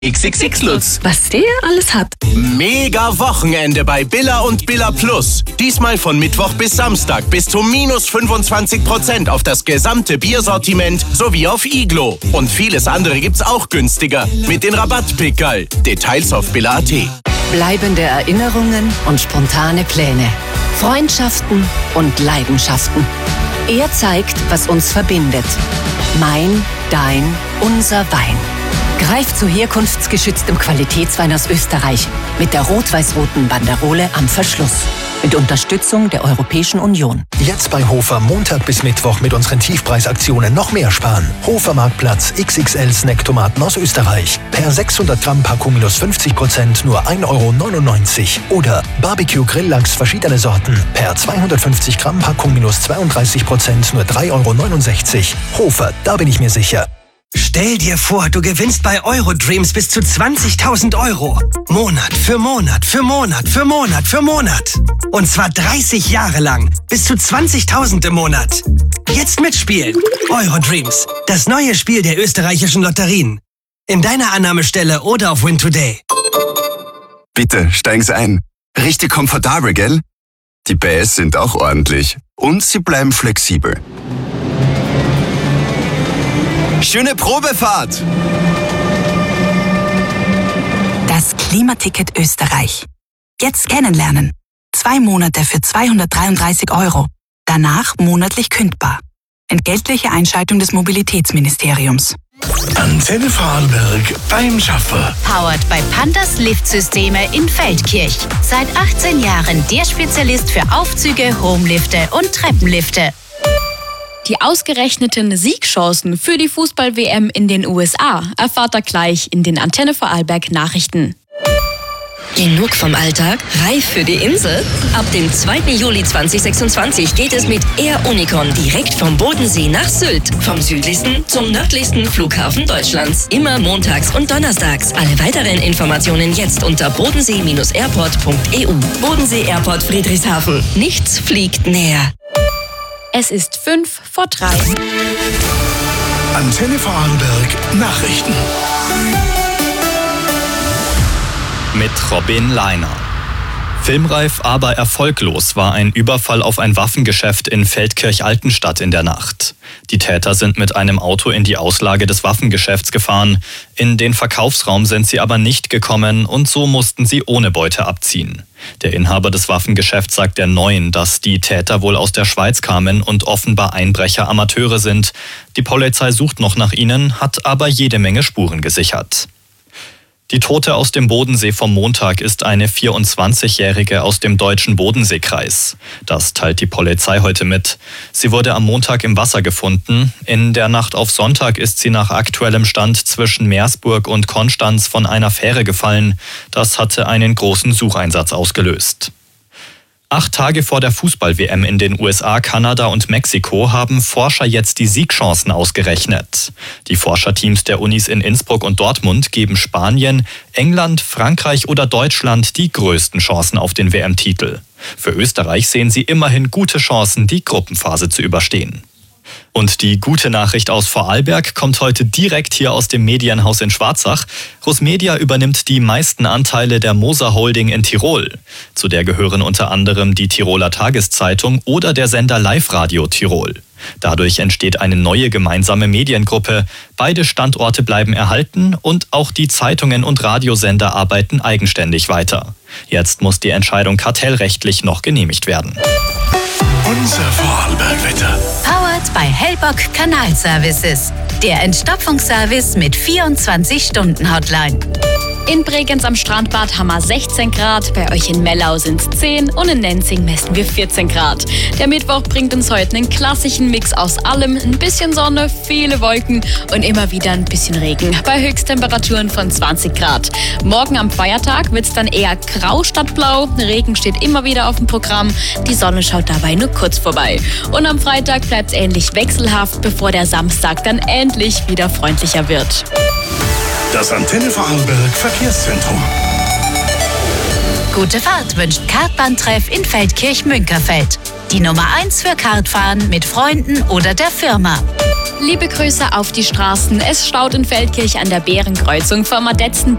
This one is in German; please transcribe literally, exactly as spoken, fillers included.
X X X Lutz. Was der alles hat. Mega Wochenende bei Billa und Billa Plus. Diesmal von Mittwoch bis Samstag bis zu minus fünfundzwanzig Prozent auf das gesamte Biersortiment sowie auf Iglo. Und vieles andere gibt's auch günstiger mit den Rabattpickerl. Details auf billa punkt at. Bleibende Erinnerungen und spontane Pläne. Freundschaften und Leidenschaften. Er zeigt, was uns verbindet. Mein, dein, unser Wein. Greif zu herkunftsgeschütztem Qualitätswein aus Österreich mit der rot-weiß-roten Banderole am Verschluss. Mit Unterstützung der Europäischen Union. Jetzt bei Hofer Montag bis Mittwoch mit unseren Tiefpreisaktionen noch mehr sparen. Hofer Marktplatz X X L Snacktomaten aus Österreich. Per sechshundert Gramm Packung minus fünfzig Prozent nur ein Euro neunundneunzig. Oder Barbecue Grilllachs verschiedene Sorten. Per zweihundertfünfzig Gramm Packung minus zweiunddreißig Prozent nur drei Euro neunundsechzig. Hofer, da bin ich mir sicher. Stell dir vor, du gewinnst bei Eurodreams bis zu zwanzigtausend Euro. Monat für Monat für Monat für Monat für Monat. Und zwar dreißig Jahre lang. Bis zu zwanzigtausend im Monat. Jetzt mitspielen. Eurodreams. Das neue Spiel der österreichischen Lotterien. In deiner Annahmestelle oder auf Win Today. Bitte, steigen Sie ein. Richtig komfortabel, gell? Die P S sind auch ordentlich. Und sie bleiben flexibel. Schöne Probefahrt! Das Klimaticket Österreich. Jetzt kennenlernen. Zwei Monate für zweihundertdreiunddreißig Euro. Danach monatlich kündbar. Entgeltliche Einschaltung des Mobilitätsministeriums. Antenne Vorarlberg beim Schaffer. Powered by Pandas Liftsysteme in Feldkirch. Seit achtzehn Jahren der Spezialist für Aufzüge, Homelifte und Treppenlifte. Die ausgerechneten Siegchancen für die Fußball-W M in den U S A erfahrt ihr gleich in den Antenne Vorarlberg Nachrichten. Genug vom Alltag? Reif für die Insel? Ab dem zweiten Juli zweitausendsechsundzwanzig geht es mit Air Unicon direkt vom Bodensee nach Sylt. Vom südlichsten zum nördlichsten Flughafen Deutschlands. Immer montags und donnerstags. Alle weiteren Informationen jetzt unter bodensee airport punkt e u. Bodensee Airport Friedrichshafen. Nichts fliegt näher. Es ist fünf vor drei. Antenne Vorarlberg Nachrichten. Mit Robin Leiner. Filmreif, aber erfolglos war ein Überfall auf ein Waffengeschäft in Feldkirch-Altenstadt in der Nacht. Die Täter sind mit einem Auto in die Auslage des Waffengeschäfts gefahren. In den Verkaufsraum sind sie aber nicht gekommen und so mussten sie ohne Beute abziehen. Der Inhaber des Waffengeschäfts sagt der Neuen, dass die Täter wohl aus der Schweiz kamen und offenbar Einbrecher Amateure sind. Die Polizei sucht noch nach ihnen, hat aber jede Menge Spuren gesichert. Die Tote aus dem Bodensee vom Montag ist eine vierundzwanzigjährige aus dem deutschen Bodenseekreis. Das teilt die Polizei heute mit. Sie wurde am Montag im Wasser gefunden. In der Nacht auf Sonntag ist sie nach aktuellem Stand zwischen Meersburg und Konstanz von einer Fähre gefallen. Das hatte einen großen Sucheinsatz ausgelöst. Acht Tage vor der Fußball-W M in den U S A, Kanada und Mexiko haben Forscher jetzt die Siegchancen ausgerechnet. Die Forscherteams der Unis in Innsbruck und Dortmund geben Spanien, England, Frankreich oder Deutschland die größten Chancen auf den W M-Titel. Für Österreich sehen sie immerhin gute Chancen, die Gruppenphase zu überstehen. Und die gute Nachricht aus Vorarlberg kommt heute direkt hier aus dem Medienhaus in Schwarzach. Rusmedia übernimmt die meisten Anteile der Moser Holding in Tirol. Zu der gehören unter anderem die Tiroler Tageszeitung oder der Sender Live Radio Tirol. Dadurch entsteht eine neue gemeinsame Mediengruppe. Beide Standorte bleiben erhalten und auch die Zeitungen und Radiosender arbeiten eigenständig weiter. Jetzt muss die Entscheidung kartellrechtlich noch genehmigt werden. Unser Vorarlberg-Wetter. Powered by Hellbock Kanalservices. Der Entstopfungsservice mit vierundzwanzig-Stunden-Hotline. In Bregenz am Strandbad haben wir sechzehn Grad, bei euch in Mellau sind es zehn und in Nenzing messen wir vierzehn Grad. Der Mittwoch bringt uns heute einen klassischen Mix aus allem, ein bisschen Sonne, viele Wolken und immer wieder ein bisschen Regen, bei Höchsttemperaturen von zwanzig Grad. Morgen am Feiertag wird es dann eher grau statt blau, Regen steht immer wieder auf dem Programm, die Sonne schaut dabei nur kurz vorbei. Und am Freitag bleibt es ähnlich wechselhaft, bevor der Samstag dann endlich wieder freundlicher wird. Das Antenne Vorarlberg Verkehrszentrum. Gute Fahrt wünscht Kartbahntreff in Feldkirch-Münkerfeld. Die Nummer eins für Kartfahren mit Freunden oder der Firma. Liebe Grüße auf die Straßen. Es staut in Feldkirch an der Bärenkreuzung vom Madetzen